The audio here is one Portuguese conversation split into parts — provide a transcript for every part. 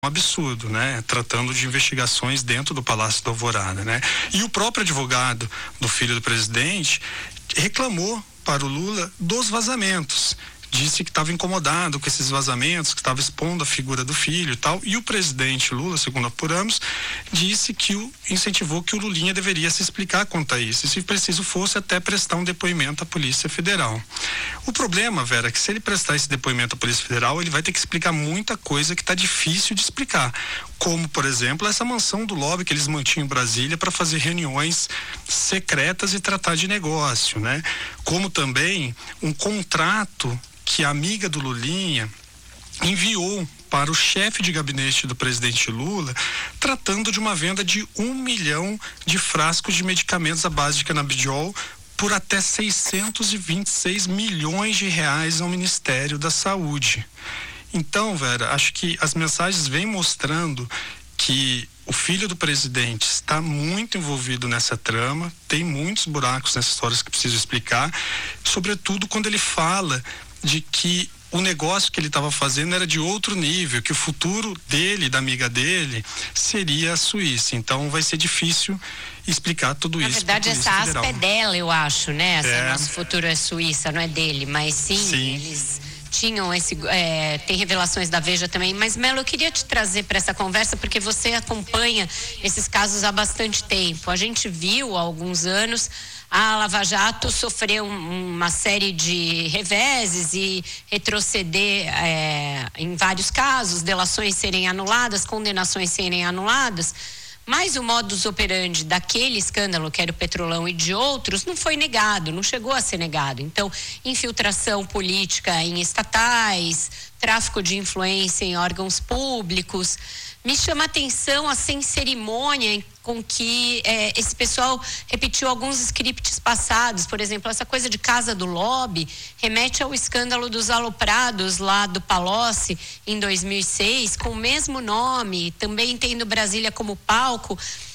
um absurdo, né? Tratando de investigações dentro do Palácio da Alvorada, né? E o próprio advogado do filho do presidente reclamou para o Lula dos vazamentos. Disse que estava incomodado com esses vazamentos, que estava expondo a figura do filho e tal. E o presidente Lula, segundo apuramos, disse que incentivou que o Lulinha deveria se explicar quanto a isso. E se preciso fosse até prestar um depoimento à Polícia Federal. O problema, Vera, é que se ele prestar esse depoimento à Polícia Federal, ele vai ter que explicar muita coisa que está difícil de explicar. Como, por exemplo, essa mansão do lobby que eles mantinham em Brasília para fazer reuniões secretas e tratar de negócio, né? Como também um contrato que a amiga do Lulinha enviou para o chefe de gabinete do presidente Lula, tratando de uma venda de 1 milhão de frascos de medicamentos à base de canabidiol por até 626 milhões de reais ao Ministério da Saúde. Então, Vera, acho que as mensagens vêm mostrando que o filho do presidente está muito envolvido nessa trama, tem muitos buracos nessas histórias que preciso explicar, sobretudo quando ele fala de que o negócio que ele estava fazendo era de outro nível, que o futuro dele, da amiga dele, seria a Suíça. Então vai ser difícil explicar tudo isso. Na verdade, essa aspa é dela, eu acho, né? Nosso futuro é Suíça, não é dele, mas sim. Eles tinham esse, tem revelações da Veja também, mas Melo, eu queria te trazer para essa conversa porque você acompanha esses casos há bastante tempo. A gente viu há alguns anos a Lava Jato sofreu uma série de reveses e retroceder em vários casos, delações serem anuladas, condenações serem anuladas, mas o modus operandi daquele escândalo, que era o Petrolão e de outros, não foi negado, não chegou a ser negado. Então, infiltração política em estatais, tráfico de influência em órgãos públicos. Me chama a atenção a sem cerimônia com que esse pessoal repetiu alguns scripts passados. Por exemplo, essa coisa de casa do lobby remete ao escândalo dos aloprados lá do Palocci em 2006, com o mesmo nome, também tendo Brasília como palco.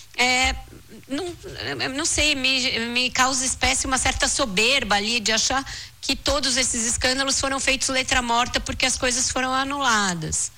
Não sei, me causa espécie uma certa soberba ali de achar que todos esses escândalos foram feitos letra morta porque as coisas foram anuladas.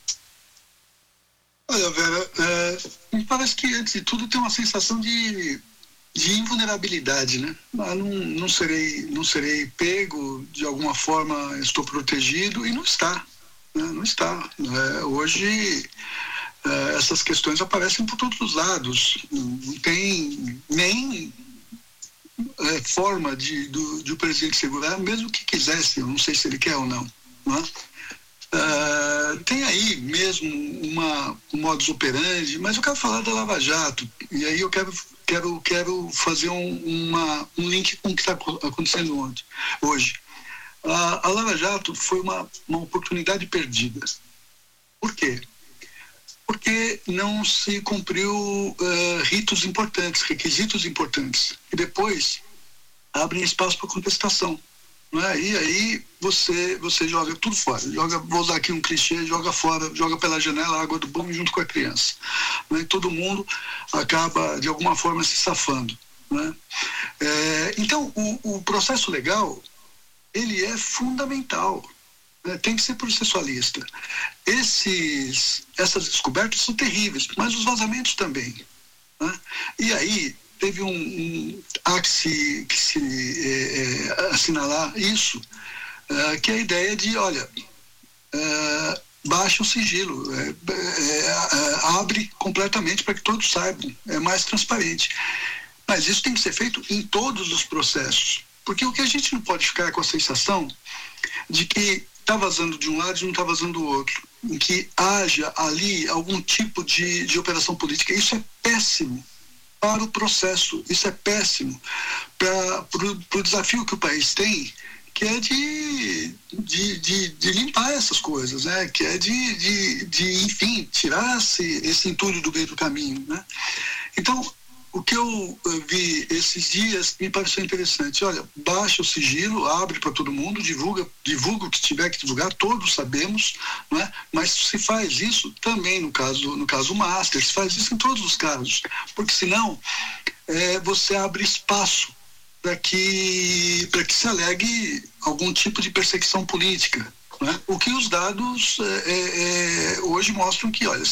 Olha, Vera, me parece que antes de tudo tem uma sensação de invulnerabilidade, né? Não serei pego, de alguma forma estou protegido, e não está, né? Não está. Hoje essas questões aparecem por todos os lados, não tem nem forma de o presidente segurar, mesmo que quisesse, eu não sei se ele quer ou não, né? Tem aí mesmo um modus operandi, mas eu quero falar da Lava Jato, e aí eu quero fazer um link com o que está acontecendo hoje. A Lava Jato foi uma oportunidade perdida. Por quê? Porque não se cumpriu ritos importantes, requisitos importantes, e depois abrem espaço para contestação. E aí você joga tudo fora, vou usar aqui um clichê, joga fora, joga pela janela a água do banho junto com a criança, né? E todo mundo acaba de alguma forma se safando, né? Então o processo legal, ele é fundamental, né? Tem que ser processualista. Essas descobertas são terríveis, mas os vazamentos também, né? E aí teve há que se assinalar isso, que é a ideia de, olha, baixa o sigilo, abre completamente para que todos saibam, é mais transparente. Mas isso tem que ser feito em todos os processos, porque o que a gente não pode ficar com a sensação de que está vazando de um lado e não está vazando do outro, em que haja ali algum tipo de operação política. Isso é péssimo para o processo, isso é péssimo para o desafio que o país tem, que é de limpar essas coisas, né? Que é enfim, tirar esse entulho do meio do caminho, né? Então, o que eu vi esses dias me pareceu interessante. Olha, baixa o sigilo, abre para todo mundo, divulga o que tiver que divulgar, todos sabemos, não é? Mas se faz isso também no caso Master, se faz isso em todos os casos, porque senão você abre espaço para que se alegue algum tipo de perseguição política, né? O que os dados hoje mostram que, olha,